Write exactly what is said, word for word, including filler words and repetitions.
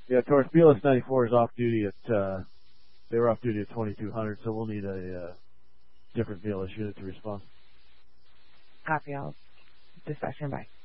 Yeah, of course, B L S ninety-four is off duty at, uh, they were off duty at twenty-two hundred, so we'll need a uh, different B L S unit to respond. Copy all. Dispatcher, bye.